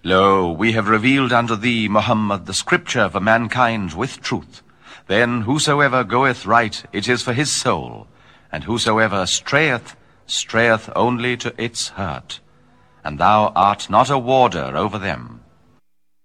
Lo, we have revealed unto thee, Muhammad, the scripture for mankind with truth. Then whosoever goeth right, it is for his soul, and whosoever strayeth, strayeth only to its hurt. And thou art not a warder over them.